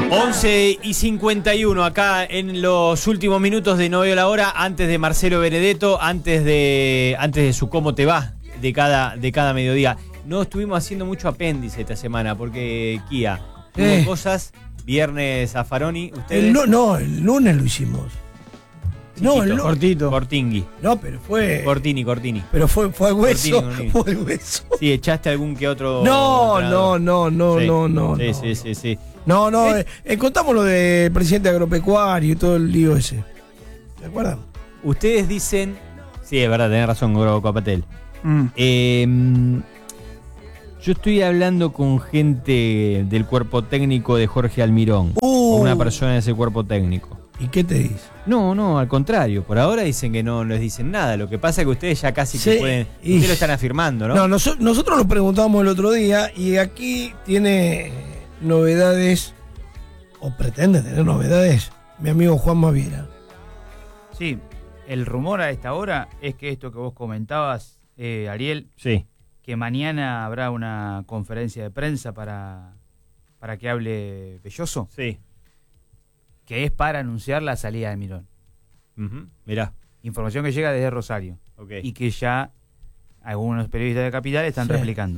11:51 acá en los últimos minutos de No Veo la Hora, antes de Marcelo Benedetto, antes de su cómo te va de cada mediodía. No estuvimos haciendo mucho apéndice esta semana porque Kia hubo cosas. Viernes Zaffaroni, ustedes. El lunes lo hicimos. Chiquito, No, el cortito. Cortingui. No, pero fue. Cortini. Pero fue hueso. Cortini. Fue hueso. Sí, echaste algún que otro. No. Sí. No, contamos lo del presidente agropecuario y todo el lío ese. ¿Se acuerdan? Ustedes dicen. Sí, es verdad, tenés razón, Goro Copatel. Yo estoy hablando con gente del cuerpo técnico de Jorge Almirón. O una persona de ese cuerpo técnico. ¿Y qué te dice? No, al contrario. Por ahora dicen que no les dicen nada. Lo que pasa es que ustedes ya casi que pueden. Ustedes lo están afirmando, ¿no? No, nosotros lo preguntamos el otro día y aquí tiene novedades, o pretende tener novedades, mi amigo Juan Maviera. Sí, el rumor a esta hora es que esto que vos comentabas, Ariel, sí, que mañana habrá una conferencia de prensa para que hable Belloso. Sí. Que es para anunciar la salida de Mirón. Mirá. Información que llega desde Rosario. Okay. Y que ya algunos periodistas de Capital están replicando.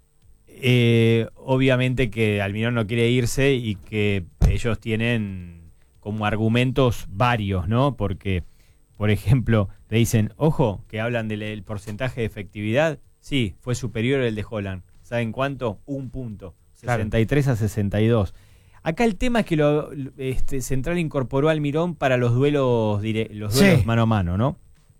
Obviamente que Almirón no quiere irse y que ellos tienen como argumentos varios, ¿no? Porque, por ejemplo, le dicen, ojo, que hablan del porcentaje de efectividad. Sí, fue superior al de Holland. ¿Saben cuánto? 1 punto. 63 a 62. Acá el tema es que Central incorporó a Almirón para los duelos mano a mano, ¿no?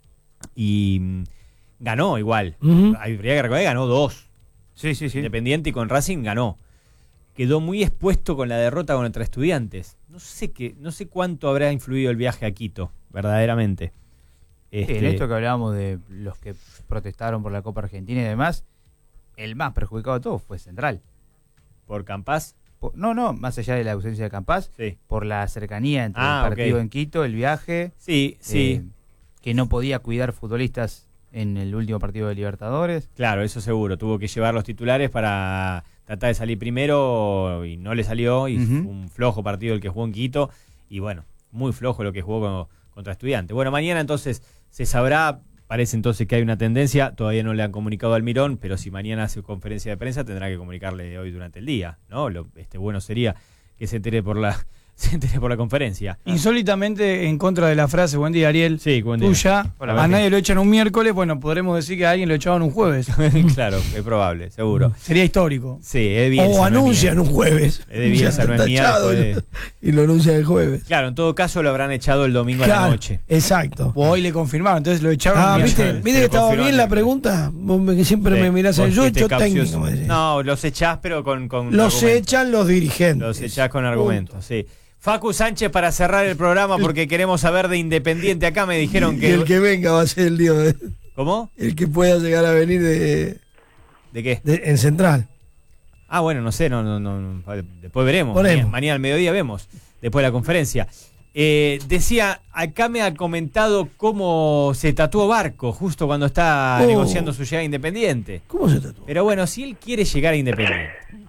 Y ganó igual. Habría que recordar que ganó 2. Sí. Independiente y con Racing ganó. Quedó muy expuesto con la derrota contra Estudiantes. No sé cuánto habrá influido el viaje a Quito, verdaderamente. En esto que hablábamos de los que protestaron por la Copa Argentina y demás, el más perjudicado de todos fue Central. ¿Por Campás? No, más allá de la ausencia de Campás, sí, por la cercanía entre el partido en Quito, el viaje, sí, que no podía cuidar futbolistas en el último partido de Libertadores. Claro, eso seguro, tuvo que llevar los titulares para tratar de salir primero y no le salió, y fue un flojo partido el que jugó en Quito, y bueno, muy flojo lo que jugó contra Estudiantes. Bueno, mañana entonces se sabrá. Parece entonces que hay una tendencia, todavía no le han comunicado a Almirón, pero si mañana hace conferencia de prensa tendrá que comunicarle hoy durante el día, ¿no? Bueno sería que se entere por la conferencia. Insólitamente, en contra de la frase, buen día Ariel, sí, buen día, tuya, a nadie lo echan un miércoles, bueno, podremos decir que a alguien lo echaban un jueves. Claro, es probable, seguro. Sería histórico. Sí, es de Bielsa, o anuncian un jueves. Es de Bielsa, no es miércoles. Y lo anuncian el jueves. Claro, en todo caso lo habrán echado el domingo a la noche. Exacto. O hoy le confirmaron, entonces lo echaron. ¿Viste que estaba bien la pregunta? Vos que siempre me mirás en yo técnico. No, los echás, pero con los echan los dirigentes. Los echás con argumentos, sí. Facu Sánchez para cerrar el programa porque queremos saber de Independiente. Acá me dijeron que... el que venga va a ser el lío de... ¿Cómo? El que pueda llegar a venir de... ¿De qué? En Central. Ah, bueno, no sé, no. Después veremos. Mañana al mediodía vemos, después de la conferencia. Decía, acá me ha comentado cómo se tatuó Barco justo cuando está negociando su llegada a Independiente. ¿Cómo se tatuó? Pero bueno, si él quiere llegar a Independiente,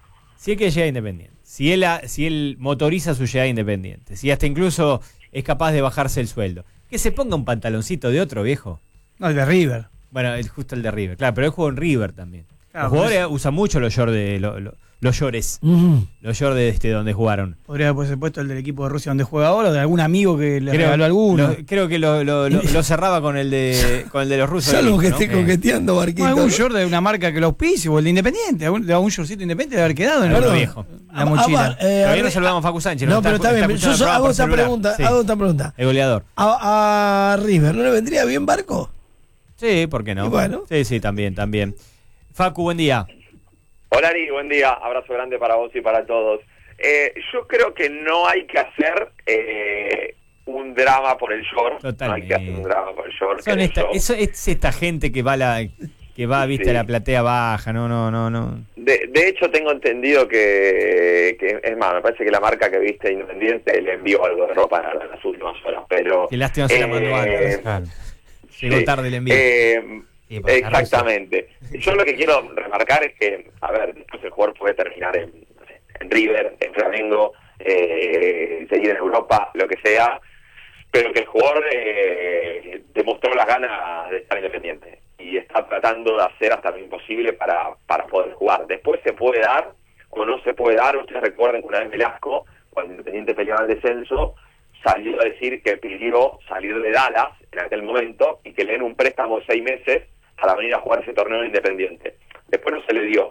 si él motoriza su llegada a Independiente, si hasta incluso es capaz de bajarse el sueldo, que se ponga un pantaloncito de otro, viejo. No, el de River. Bueno, justo el de River, claro, pero él jugó en River también. Claro, los jugadores usan mucho los shorts los shorts de donde jugaron. Podría haberse puesto el del equipo de Rusia donde juega ahora, o de algún amigo que le regaló alguno. Creo que lo cerraba con el de los rusos. Salvo que esté coqueteando Barquito. No, algún short de una marca que lo auspicie, o el de Independiente, algún shortcito Independiente de haber quedado en el viejo. La mochila. Todavía no saludamos a Facu Sánchez. No, pero está bien. Yo hago esta pregunta. El goleador. A River, ¿no le vendría bien Barco? Sí, ¿por qué no? Y bueno. Sí, también. Facu, buen día. Hola Ari, buen día, abrazo grande para vos y para todos. Yo creo que no hay que hacer un drama por el short. Totalmente. No hay que hacer un drama por el short. Es esta gente que va, viste, a la platea baja, no. De hecho tengo entendido que es más, me parece que la marca que viste Independiente le envió algo de ropa en las últimas horas, pero... Qué lástima se la mandó antes. Claro. Llegó tarde el envío. Exactamente. Yo lo que quiero remarcar es que, a ver, después el jugador puede terminar en River, en Flamengo, seguir en Europa, lo que sea, pero que el jugador demostró las ganas de estar Independiente y está tratando de hacer hasta lo imposible para poder jugar. Después se puede dar o no se puede dar. Ustedes recuerden que una vez Velasco, cuando Independiente peleaba el descenso, salió a decir que pidió salir de Dallas en aquel momento y que le den un préstamo de 6 meses para venir a jugar ese torneo de Independiente. Después no se le dio.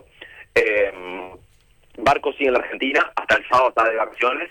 Barco sigue en la Argentina, hasta el sábado está de vacaciones.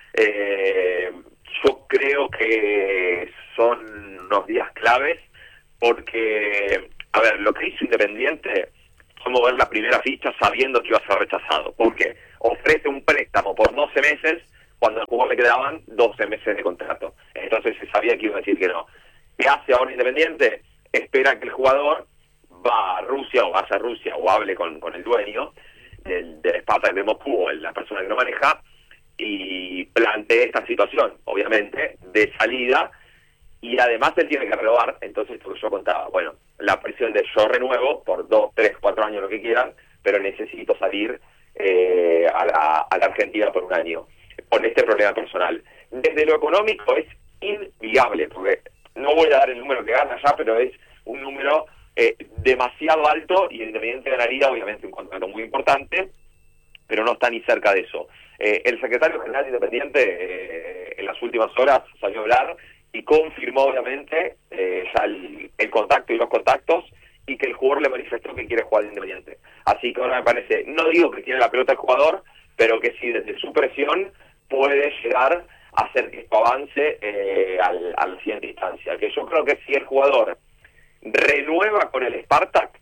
Yo creo que son unos días claves porque, a ver, lo que hizo Independiente fue mover la primera ficha sabiendo que iba a ser rechazado, porque ofrece un préstamo por 12 meses cuando al jugador le quedaban 12 meses de contrato. Entonces se sabía que iba a decir que no. ¿Qué hace ahora Independiente? Espera que el jugador va a Rusia o vaya a Rusia o hable con el dueño del Spartak de Moscú, o la persona que lo maneja, y plantee esta situación, obviamente, de salida, y además él tiene que renovar. Entonces, lo que yo contaba, bueno, la presión de yo renuevo por 2, 3, 4 años, lo que quieran, pero necesito salir a la Argentina por un año, por este problema personal. Desde lo económico es inviable, porque no voy a dar el número que gana ya, pero es un número demasiado alto, y Independiente ganaría obviamente un contrato muy importante, pero no está ni cerca de eso. El secretario general de Independiente en las últimas horas salió a hablar y confirmó obviamente ya el contacto y los contactos, y que el jugador le manifestó que quiere jugar de Independiente. Así que ahora me parece, no digo que tiene la pelota el jugador, pero que sí, desde su presión puede llegar a hacer que esto avance a la siguiente instancia. Que yo creo que si el jugador renueva con el Spartak,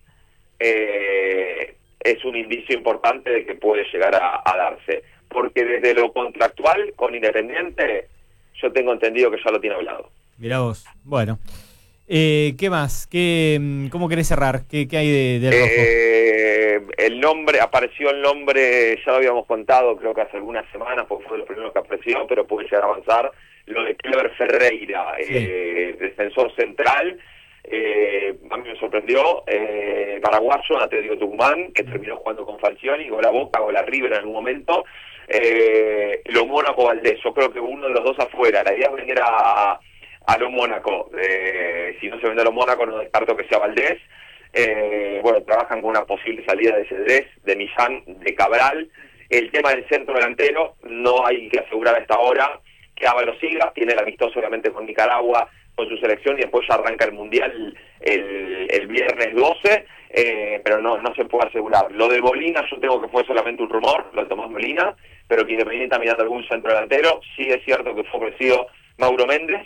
es un indicio importante de que puede llegar a darse, porque desde lo contractual con Independiente yo tengo entendido que ya lo tiene hablado. Mirá vos. Bueno, ¿qué más? ¿Cómo querés cerrar? ¿Qué hay del rojo? El nombre, apareció el nombre, ya lo habíamos contado creo que hace algunas semanas, porque fue de los primeros que apareció, pero puede llegar a avanzar, lo de Clever Ferreira, sí. Defensor central. A mí me sorprendió, paraguayo, Atlético Tucumán, que terminó jugando con Falcioni, gol a Boca, gol a River en algún momento. Lo Mónaco Valdés, yo creo que uno de los dos afuera. La idea es vender a lo Mónaco. Si no se vende a lo Mónaco, no descarto que sea Valdés. Bueno, trabajan con una posible salida de Cedrés, de Millán, de Cabral. El tema del centro delantero, no hay que asegurar a esta hora que Ábalos siga. Tiene el amistoso obviamente con Nicaragua, con su selección, y después ya arranca el Mundial el viernes 12, pero no se puede asegurar. Lo de Molina yo tengo que fue solamente un rumor, lo de Tomás Molina, pero que Independiente está mirando algún centro delantero. Sí es cierto que fue ofrecido Mauro Méndez,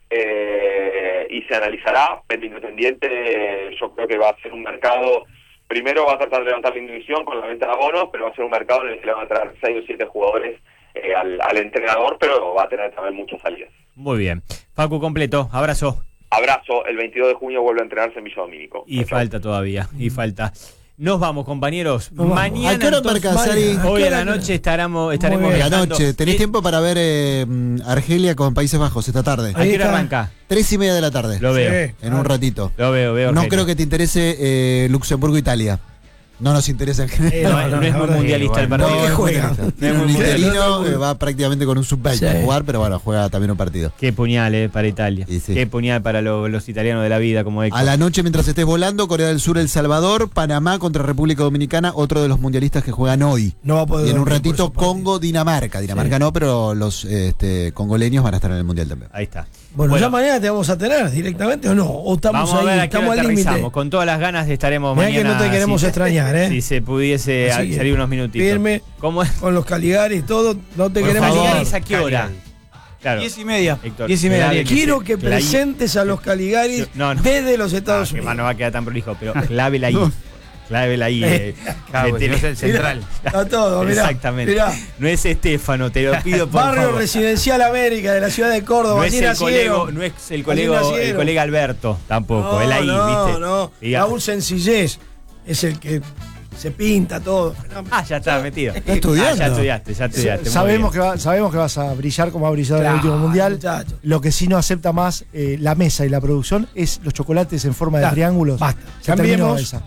y se analizará, pero Independiente yo creo que va a ser un mercado, primero va a tratar de levantar la indivisión con la venta de abonos, pero va a ser un mercado en el que le van a traer 6 o 7 jugadores al entrenador, pero va a tener también muchas salidas. Muy bien. Facu, completo. Abrazo. Abrazo. El 22 de junio vuelve a entrenarse en Villa Domínico. Y falta todavía, y falta. Nos vamos, compañeros. Nos vamos. Mañana, ¿A qué hora embarcás, Ari? hoy a la noche estaremos La viajando. noche. ¿Tenés tiempo para ver Argelia con Países Bajos esta tarde? ¿A qué hora arranca? 3:30 de la tarde. Lo veo. Sí. En un ratito. Lo veo. No Argelia. creo que te interese Luxemburgo-Italia. No nos interesa. No es muy mundialista el partido. No, ¿qué juega? Tiene un interino, va prácticamente con un sub-20 Sí. a jugar, pero bueno, juega también un partido. Qué puñal para Italia. Y sí. Qué puñal para los italianos de la vida como Héctor. A la noche, mientras estés volando, Corea del Sur, El Salvador, Panamá contra República Dominicana, otro de los mundialistas que juegan hoy. No va a poder Y en un dormir, ratito, por su Congo, Dinamarca. Dinamarca no, pero los congoleños van a estar en el mundial también. Ahí está. Bueno, ya mañana te vamos a tener directamente, ¿o no? ¿O estamos vamos a ver ahí? a qué hora Estamos al límite. aterrizamos. Con todas las ganas estaremos Mirá mañana. que no te queremos extrañar, ¿eh? Si se pudiese Así que, salir unos minutitos. firme. ¿Cómo es? Con los Caligaris y todo, no te Por queremos favor. llegar. ¿A qué hora? Claro. 10:30. Héctor, 10:30. claro, Quiero que la I- presentes a los Caligaris No. desde los Estados Que Unidos. más no va a quedar tan prolijo, pero clávela ahí. Clávela ahí. Claro, porque si no es el central. Está todo, mirá. Exactamente. Mirá. No es Estefano, te lo pido por Barrio favor. Residencial América de la ciudad de Córdoba. No allí es, nacieron. no es el Allí nacieron. colega Alberto tampoco. No, él ahí, no, ¿viste? no. Diga- Raúl Sencillez es el que se pinta todo. ya está metido. Está estudiando. Ya estudiaste. muy Sabemos bien. que vas a brillar como ha brillado en el Claro, último mundial. muchacho. Lo que sí no acepta más la mesa y la producción es los chocolates en forma de Claro, triángulos. basta. Se terminó Cambiemos. esa.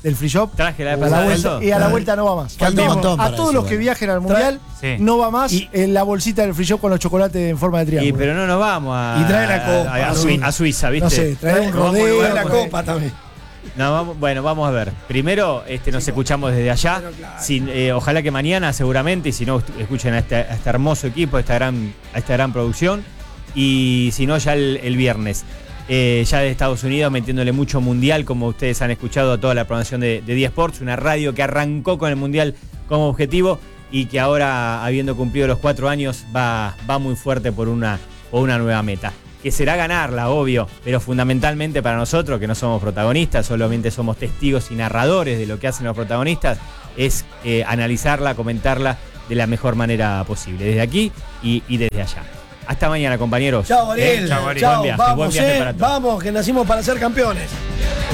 del free shop. Traje la A vez la pasada vuelta, eso. y a la vuelta no va más. Falta un montón A para todos eso, los que bueno. viajen al mundial Sí. no va más Y- en la bolsita del free shop con los chocolates en forma de Y, triángulo. pero no nos vamos Y trae la copa, a Suiza, ¿viste? No sé, trae un Nos vamos rodeo. igual la con- copa también. No, bueno, vamos a ver. Primero, nos escuchamos desde allá. Bueno, claro. Ojalá que mañana, seguramente, y si no, escuchen a este hermoso equipo, a esta gran producción. Y si no, ya el viernes. Ya de Estados Unidos, metiéndole mucho mundial, como ustedes han escuchado a toda la programación de Día Sports, una radio que arrancó con el mundial como objetivo y que ahora, habiendo cumplido los 4 años, va muy fuerte por una nueva meta. Que será ganarla, obvio, pero fundamentalmente para nosotros, que no somos protagonistas, solamente somos testigos y narradores de lo que hacen los protagonistas, es analizarla, comentarla de la mejor manera posible, desde aquí y desde allá. Hasta mañana, compañeros. Chao, Ariel. Chao, Ariel. Chao, Buen viaje, buen vamos, viaje para todos. vamos, que nacimos para ser campeones.